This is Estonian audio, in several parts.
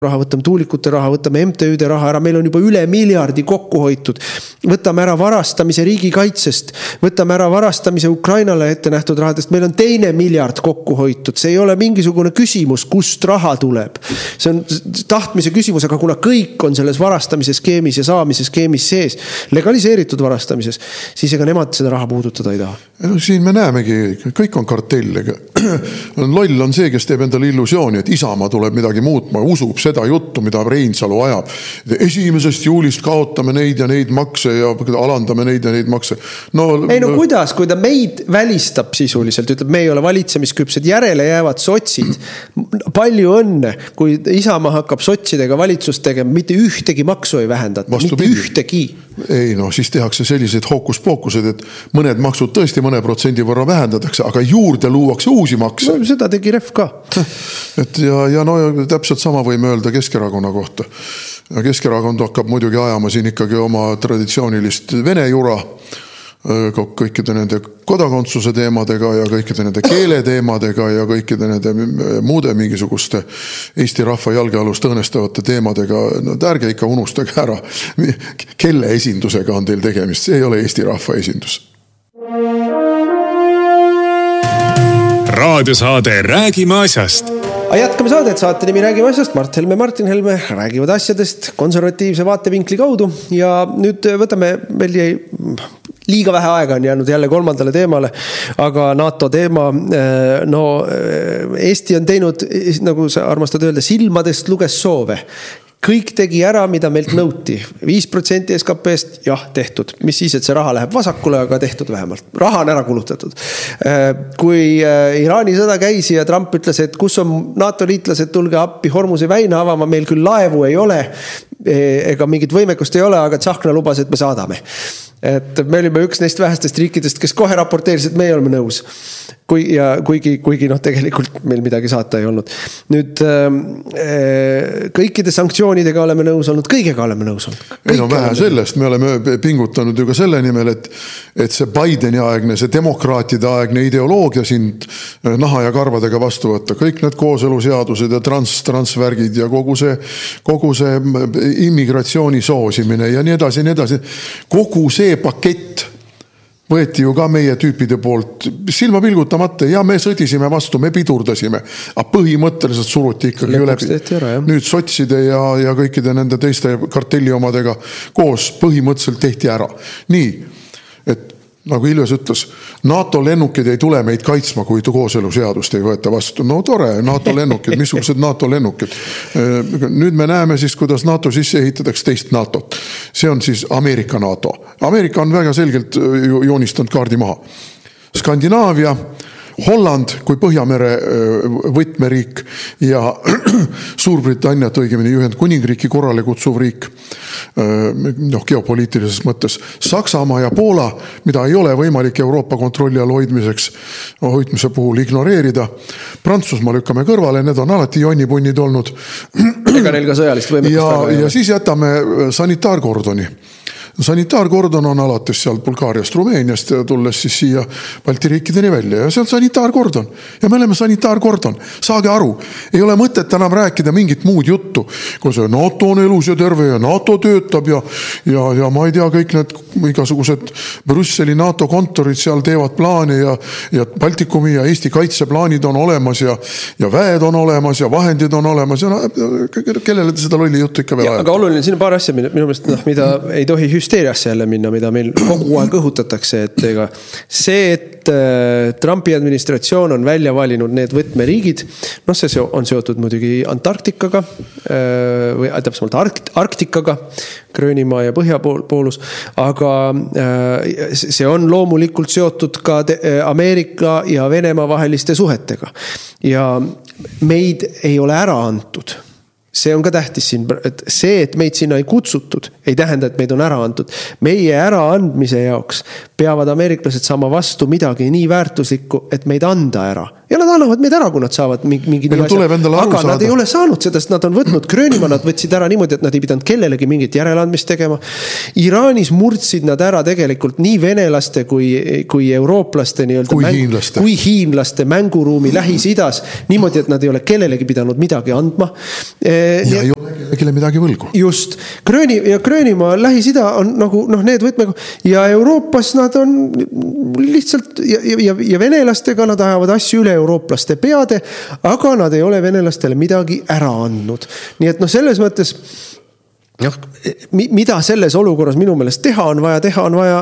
raha, võtame tuulikute raha, võtame MTÜ-de raha ära, meil on juba üle miljardi kokku hoitud. Võtame ära varastamise riigikaitsest, võtame ära varastamise Ukrainale ette nähtud rahadest, meil on 2 miljard kokku hoitud. See ei ole mingisugune küsimus, kust raha tuleb. See on tahtmise küsimus, aga kuna kõik on selles varastamise skeemis ja saamise skeemis sees, legaliseeritud varastamises, siis ega nemad seda raha puudutada ei taha. Siin me näemegi, kõik on kartell. Loll on see, kes teeb endale illusiooni, et Isamaa tuleb midagi muutma, usub seda juttu, mida Reinsalu ajab. 1. juulist kaotame neid ja neid makse ja alandame neid ja neid makse. Kuidas, kui ta meid välistab sisuliselt, ütleb, me ei ole valitsemisküpsed, järele jäävad sotsid. Palju õnne, kui Isamaa hakkab sotsidega valitsust tegema, mitte ühtegi maksu ei vähendata, mitte ühtegi. Ei, siis tehakse sellised hookuspookused, et mõned maksud tõesti mõne protsendi võrra vähendatakse, aga juurde luuakse uusi makse. Seda tegi Ref ka. Ja täpselt sama võime öelda Keskerakonna kohta. Keskerakond hakkab muidugi ajama siin ikkagi oma traditsioonilist vene jura kõikide nende kodakondsuse teemadega ja kõikide nende keele teemadega ja kõikide nende muude mingisuguste Eesti rahva jalgealust õõnestavate teemadega. Ärge ikka unustage ära, kelle esindusega on teil tegemist. See ei ole Eesti rahva esindus. Raadiosaade Räägime asjast. Jätkame saadet, saate nimi Räägime asjast. Mart Helme, Martin Helme räägivad asjadest konservatiivse vaatevinkli kaudu. Ja nüüd võtame, meil jäi liiga vähe aega on jäänud jälle 3. teemale, aga NATO teema, Eesti on teinud, nagu sa armastad öelda, silmadest luges soove. Kõik tegi ära, mida meilt nõuti. 5% SKP-st, jah, tehtud. Mis siis, et see raha läheb vasakule, aga tehtud vähemalt. Raha on ära kulutatud. Kui Iraani sõda käis ja Trump ütles, et kus on NATO liitlased, tulge appi Hormuse väina avama, meil küll laevu ei ole, ega mingit võimekust ei ole, aga Tsahkna lubas, et me saadame. Et me olime üks neist vähestest riikidest, kes kohe raporteeris, et me ei oleme nõus. Kuigi tegelikult meil midagi saata ei olnud. Nüüd kõikide sanktsioonidega oleme nõus olnud, kõigega oleme nõus olnud. Vähe sellest, me oleme pingutanud ju ka selle nimel, et see Bideni aegne, see demokraatide aegne ideoloogia sind naha ja karvadega vastu võtta. Kõik need kooseluseadused ja transvärgid ja kogu see immigratsiooni soosimine ja nii edasi. Kogu see pakett võeti ju ka meie tüüpide poolt silma pilgutamata ja me sõdisime vastu, me pidurdasime. Aga põhimõtteliselt suruti ikkagi üle. Nüüd sotside ja kõikide nende teiste kartelli omadega koos põhimõtteliselt tehti ära. Nii, et nagu Ilves ütles, NATO lennukid ei tule meid kaitsma, kui kooseluseadust ei võeta vastu. No tore, NATO lennukid, missugused NATO lennukid. Nüüd me näeme siis, kuidas NATO sisse ehitatakse teist NATO-t. See on siis Ameerika NATO. Ameerika on väga selgelt joonistanud kaardi maha. Skandinaavia, Holland kui Põhjamere võtmeriik ja Suurbritanniat õigemini Ühendkuningriiki korrale kutsuv riik geopoliitilises mõttes. Saksamaa ja Poola, mida ei ole võimalik Euroopa kontrolli all hoidmise puhul ignoreerida. Prantsusmaa lükkame kõrvale, need on alati jonnipunnid olnud. Ega neil ka sõjalist võimekust. Ja siis jätame sanitaarkordoni. Sanitaarkordon on alates seal Bulgaariast, Rumeeniast ja tulles siis siia Balti riikideni välja ja see on sanitaarkordon ja me oleme sanitaarkordon, saage aru, ei ole mõtet enam rääkida mingit muud juttu, kui see NATO on elus ja terve ja NATO töötab ja ma ei tea, kõik need igasugused Brüsseli NATO kontorid seal teevad plaane ja Baltikumi ja Eesti kaitseplaanid on olemas ja väed on olemas ja vahendid on olemas ja kellele te seda lolli juttu ikka veel ajate? Aga oluline, siin on paar asja, minu meelest, mida ei tohi hüsteeriasse jälle minna, mida meil kogu aeg õhutatakse, et see, et Trumpi administratsioon on välja valinud need võtmeriigid, see on seotud muidugi Antarktikaga või täpsemalt Arktikaga, Gröönimaa ja Põhjapoolus, aga see on loomulikult seotud ka Ameerika ja Venemaa vaheliste suhetega ja meid ei ole ära antud. See on ka tähtis siin, et see, et meid sinna ei kutsutud, ei tähenda, et meid on ära antud. Meie äraandmise jaoks peavad ameeriklased saama vastu midagi nii väärtuslikku, et meid anda ära. Ja nad annavad meid ära, kui nad saavad mingi nii asja. Aga nad ei ole saanud seda, sest nad on võtnud Gröönimaa, nad võtsid ära niimoodi, et nad ei pidanud kellelegi mingit järeleandmist tegema. Iraanis murdsid nad ära tegelikult nii venelaste kui eurooplaste kui hiinlaste mänguruumi Lähis-Idas, niimoodi, et nad ei ole kellelegi pidanud midagi andma. Ja ei ole kellele midagi võlgu. Just. Gröönimaa Lähis-Ida on nagu need võtmegu ja Euroopas nad on lihtsalt ja venelastega nad ajavad asju üle eurooplaste peade, aga nad ei ole venelastele midagi ära andnud. Nii et selles mõttes mida selles olukorras minu meelest teha on vaja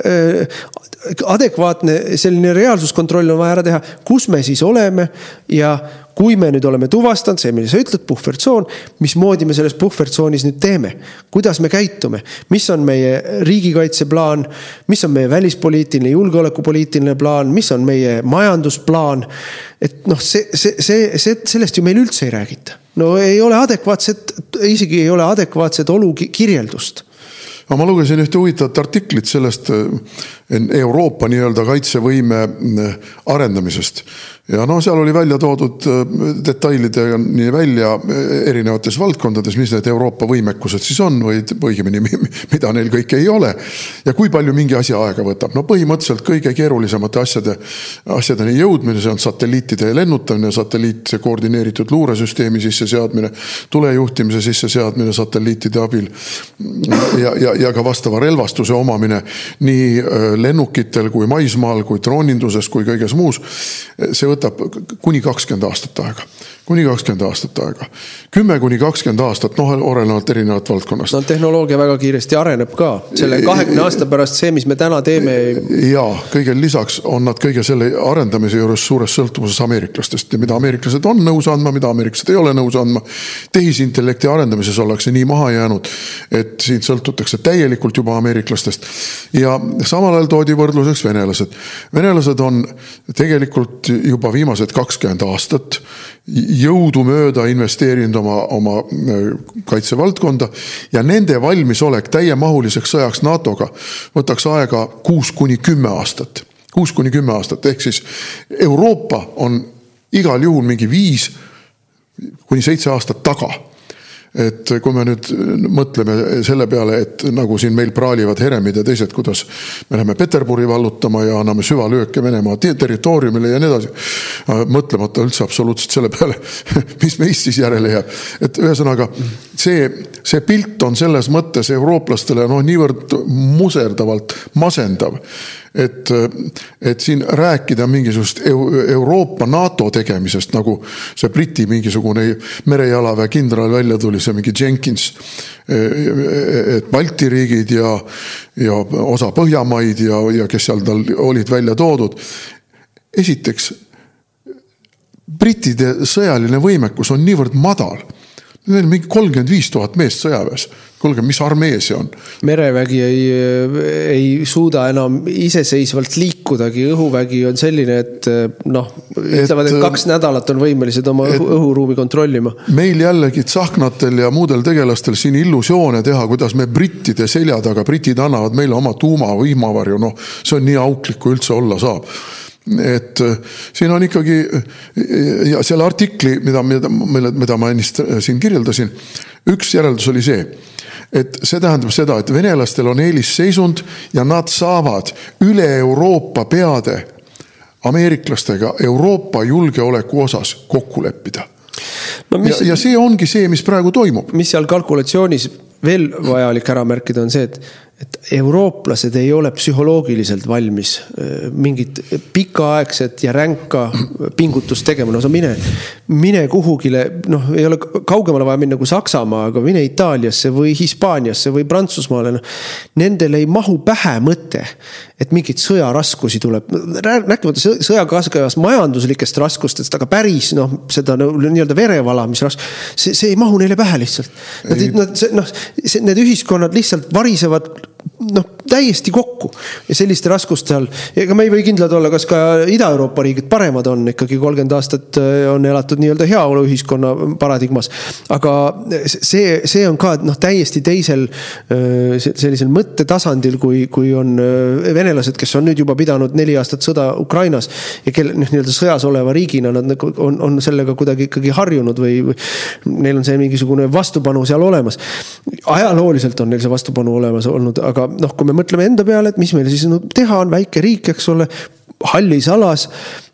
adekvaatne selline reaalsuskontroll on vaja ära teha, kus me siis oleme ja kui me nüüd oleme tuvastanud, see mille sa ütled, puhvertsoon, mismoodi me selles puhvertsoonis nüüd teeme, kuidas me käitume, mis on meie riigikaitseplaan, mis on meie välispoliitiline, julgeolekupoliitiline plaan, mis on meie majandusplaan, et sellest ju meil üldse ei räägita. No ei ole isegi ei ole adekvaatset olukirjeldust. Ma lugesin ühte huvitavat artiklit sellest Euroopa nii-öelda kaitsevõime arendamisest. Ja seal oli välja toodud detailidega nii välja erinevates valdkondades, mis need Euroopa võimekused siis on või õigemini, mida neil kõik ei ole ja kui palju mingi asi aega võtab. Põhimõtteliselt kõige keerulisemate asjadeni jõudmine, see on satelliitide lennutamine, satelliitse koordineeritud luuresüsteemi sisseseadmine, tulejuhtimise sisseseadmine satelliitide abil ja ka vastava relvastuse omamine nii lennukitel kui maismaal, kui drooninduses, kui kõiges muus. See võtab kuni 20 aastat aega. 10-20 aastat, olenevalt erinevat valdkonnast. Tehnoloogia väga kiiresti areneb ka. Selle 20 aasta pärast see, mis me täna teeme. Ja kõige lisaks on nad kõige selle arendamise juures suures sõltuvuses ameeriklastest. Ja mida ameeriklased on nõus andma, mida ameeriklased ei ole nõus andma. Tehisintellekti arendamises ollakse nii maha jäänud, et siin sõltutakse täielikult juba ameeriklastest. Ja samal ajal toodi võrdluseks venelased. Venelased on tegelikult juba viimased 20 aastat jõudu mööda investeerinud oma kaitsevaldkonda ja nende valmisolek täiemahuliseks sõjaks NATOga võtaks aega 6-10 aastat. 6-10 aastat, ehk siis Euroopa on igal juhul mingi 5-7 aastat taga. Et kui me nüüd mõtleme selle peale, et nagu siin meil praalivad Heremid ja teised, kuidas me läheme Peterburi vallutama ja anname süvalööke Venemaa territooriumile ja nii edasi, mõtlemata üldse absoluutselt selle peale, mis meist siis järele jääb. Et ühesõnaga, see pilt on selles mõttes eurooplastele niivõrd muserdavalt masendav, et siin rääkida mingisugust Euroopa NATO tegemisest, nagu see Briti mingisugune merejalaväe kindral välja tuli, see mingi Jenkins, et Balti riigid ja osa Põhjamaid ja kes seal tal olid välja toodud. Esiteks, brittide sõjaline võimekus on niivõrd madal. Neil on mingi 35 000 meest sõjaväes. Kuulge, mis armee see on? Merevägi ei suuda enam iseseisvalt liikudagi. Õhuvägi on selline, et ütlevad, et 2 nädalat on võimelised oma õhuruumi kontrollima. Meil jällegi tsahknatel ja muudel tegelastel siin illusioone teha, kuidas me brittide selja taga, britid annavad meile oma tuuma võimavarju. See on nii auklik, kui üldse olla saab. Et siin on ikkagi ja selle artikli, mida ma ennist siin kirjeldasin, üks järeldus oli see, et see tähendab seda, et venelastel on eelisseisund ja nad saavad üle Euroopa peade ameeriklastega Euroopa julgeoleku osas kokku leppida. Ja see ongi see, mis praegu toimub. Mis seal kalkulatsioonis veel vajalik ära märkida on see, et eurooplased ei ole psühholoogiliselt valmis mingit pikaaegset ja ränka pingutust tegema. Sa mine kuhugile, ei ole kaugemale vaja minna kui Saksamaa, aga mine Itaaliasse või Hispaaniasse või Prantsusmaale. Nendel ei mahu pähe mõte, et mingit sõjaraskusi tuleb. Rääkimata sõjakaskas majanduslikest raskustest, aga päris seda nii-öelda verevala, mis see ei mahu neile pähe lihtsalt. Need ühiskonnad lihtsalt varisevad täiesti kokku ja selliste raskuste all. Ega me ei või kindlad olla, kas ka Ida-Euroopa riigid paremad on, ikkagi 30 aastat on elatud nii-öelda heaolu ühiskonna paradigmas. Aga see on ka täiesti teisel sellisel mõttetasandil, kui on venelased, kes on nüüd juba pidanud 4 aastat sõda Ukrainas ja kelle nii-öelda sõjas oleva riigina nad on sellega kuidagi ikkagi harjunud või neil on see mingisugune vastupanu seal olemas. Ajalooliselt on neil see vastupanu olemas olnud, aga kui me mõtleme enda peale, et mis meil siis teha on väike riik, eks ole, hallis alas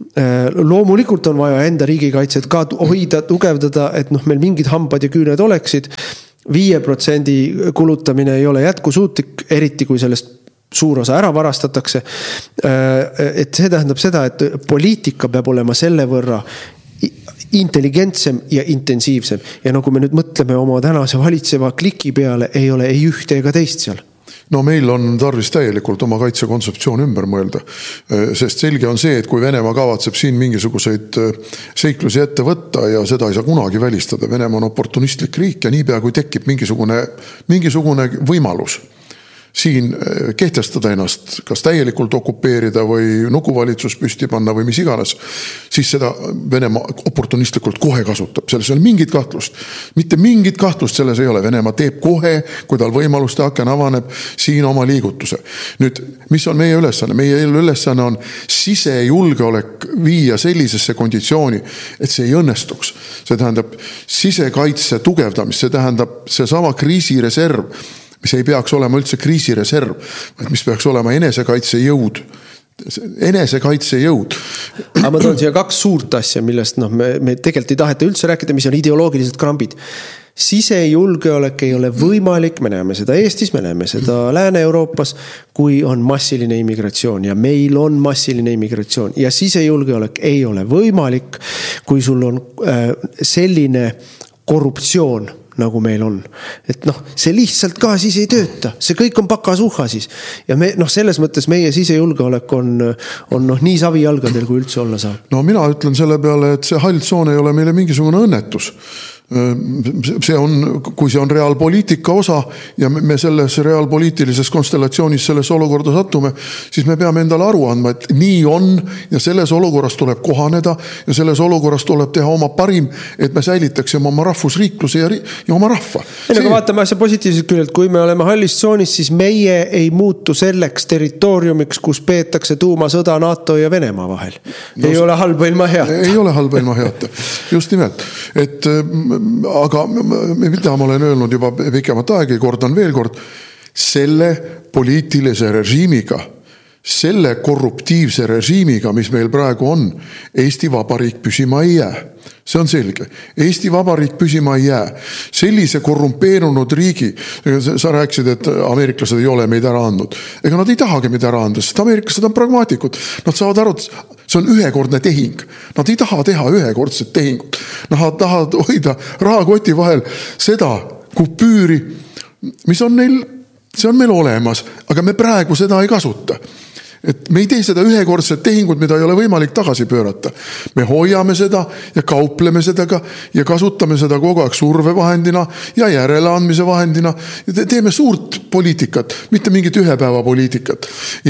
Loomulikult on vaja enda riigikaitset ka hoida, tugevdada, et meil mingid hambad ja küüned oleksid. 5% kulutamine ei ole jätkusuutlik, eriti kui sellest suur osa ära varastatakse. Et see tähendab seda, et poliitika peab olema selle võrra intelligentsem ja intensiivsem. Ja kui me nüüd mõtleme oma tänase valitseva kliki peale, ei ole ei ühte ega teist seal. No meil on tarvis täielikult oma kaitsekontseptsioon ümber mõelda, sest selge on see, et kui Venemaa kavatseb siin mingisuguseid seiklusi ette võtta ja seda ei saa kunagi välistada, Venemaa on oportunistlik riik ja niipea kui tekib mingisugune võimalus siin kehtestada ennast, kas täielikult okupeerida või nukuvalitsus püsti panna või mis iganes, siis seda Venemaa oportunistlikult kohe kasutab. Selles ei ole mingit kahtlust. Mitte mingit kahtlust selles ei ole. Venemaa teeb kohe, kui tal võimaluste aken avaneb, siin oma liigutuse. Nüüd, mis on meie ülesanne? Meie ülesanne on sisejulgeolek viia sellisesse konditsiooni, et see ei õnnestuks. See tähendab sisekaitse tugevdamist, see tähendab seesama kriisireserv, mis ei peaks olema üldse kriisireserv, vaid mis peaks olema enesekaitsejõud. Aga ma toon siia 2 suurt asja, millest me tegelikult ei taheta üldse rääkida, mis on ideoloogilised krambid. Sisejulgeolek ei ole võimalik, me näeme seda Eestis, me näeme seda Lääne-Euroopas, kui on massiline immigratsioon ja meil on massiline immigratsioon ja sisejulgeolek ei ole võimalik, kui sul on selline korruptsioon nagu meil on. Et see lihtsalt ka siis ei tööta. See kõik on pakasuhha siis. Ja selles mõttes meie sisejulgeolek on nii savijalgadel, kui üldse olla saab. No mina ütlen selle peale, et see hall tsoon ei ole meile mingisugune õnnetus. See on, kui see on reaalpoliitika osa ja me selles reaalpoliitilises konstellatsioonis selles olukorda sattume, siis me peame endale aru andma, et nii on ja selles olukorras tuleb kohaneda ja selles olukorras tuleb teha oma parim, et me säilitaksime oma rahvusriikluse ja oma rahva. Aga vaatame asja positiivselt küll, et kui me oleme hallis tsoonis, siis meie ei muutu selleks territooriumiks, kus peetakse tuumasõda NATO ja Venemaa vahel. Ei ole halba ilma heata. Ei ole halba ilma heata. Just nimelt. Et aga mida ma olen öelnud juba pikemat aega, kordan veel kord, selle poliitilise režiimiga, selle korruptiivse režiimiga, mis meil praegu on, Eesti Vabariik püsima ei jää. See on selge. Eesti Vabariik püsima ei jää. Sellise korrumpeerunud riigi, sa rääkisid, et ameeriklased ei ole meid ära andnud. Ega nad ei tahagi meid ära anda, sest ameeriklased on pragmaatikud. Nad saavad aru, see on ühekordne tehing. Nad ei taha teha ühekordset tehingut. Nad tahavad hoida rahakoti vahel seda kupüüri, mis on neil, see on meil olemas, aga me praegu seda ei kasuta. Et me ei tee seda ühekordset tehingut, mida ei ole võimalik tagasi pöörata. Me hoiame seda ja kaupleme sedega ja kasutame seda kogu aeg survevahendina ja järeleandmise vahendina. Ja teeme suurt poliitikat, mitte mingit ühepäeva poliitikat.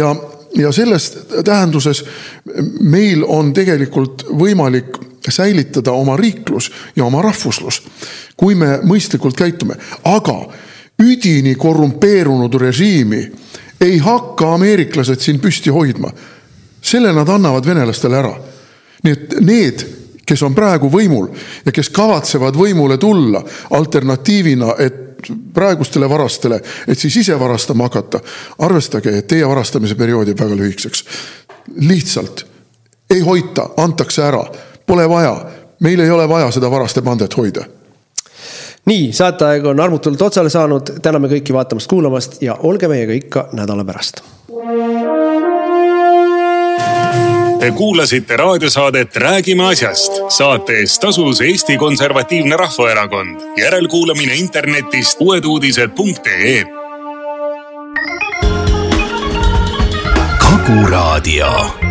Ja selles tähenduses meil on tegelikult võimalik säilitada oma riiklus ja oma rahvuslus, kui me mõistlikult käitume. Aga üdini korrumpeerunud režiimi ei hakka ameeriklased siin püsti hoidma. Selle nad annavad venelastele ära. Nii et need, kes on praegu võimul ja kes kavatsevad võimule tulla alternatiivina, et praegustele varastele, et siis ise varastama hakata, arvestage, et teie varastamise perioodi väga lühikseks. Lihtsalt ei hoita, antakse ära, pole vaja. Meil ei ole vaja seda varaste bandet hoida. Nii, saateaeg on armutult otsale saanud, täname kõiki vaatamast, kuulamast ja olge meiega ikka nädala pärast. Te kuulasite raadiosaadet Räägime asjast. Saate eest tasus Eesti Konservatiivne Rahvaerakond. Järelkuulamine internetist uueduudised.ee. Kagu Raadio.